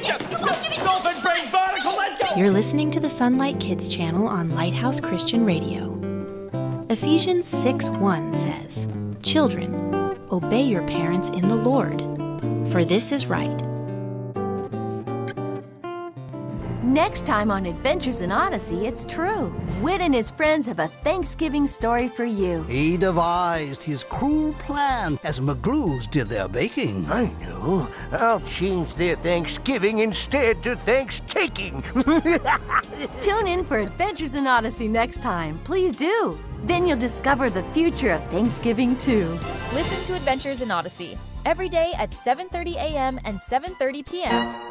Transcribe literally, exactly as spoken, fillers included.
Gotcha! Dolphin brain barnacle, let go! You're listening to the Sunlight Kids channel on Lighthouse Christian Radio. Ephesians six one says, "Children, obey your parents in the Lord, for this is right." Next time on Adventures in Odyssey, it's true. Wit and his friends have a Thanksgiving story for you. He devised his cruel plan as McGlues did their baking. I know. I'll change their Thanksgiving instead to Thanks-taking. Tune in for Adventures in Odyssey next time. Please do. Then you'll discover the future of Thanksgiving, too. Listen to Adventures in Odyssey every day at seven thirty a m and seven thirty p m